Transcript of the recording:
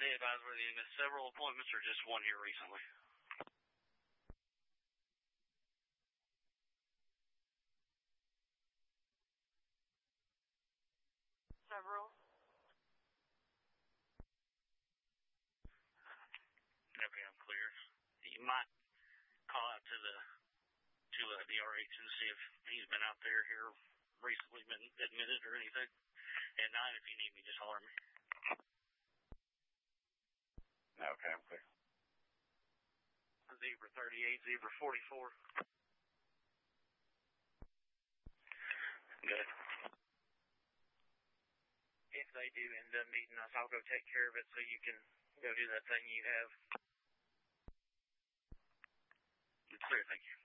they advise whether you missed several appointments or just one here recently? Several. Okay, I'm clear. You might call out to the RH and see if he's been out there here recently, been admitted or anything. At 9, if you need me, just holler at me. Okay, I'm clear. Zebra 38, Zebra 44. Good. If they do end up meeting us, I'll go take care of it so you can go do that thing you have. It's clear, thank you.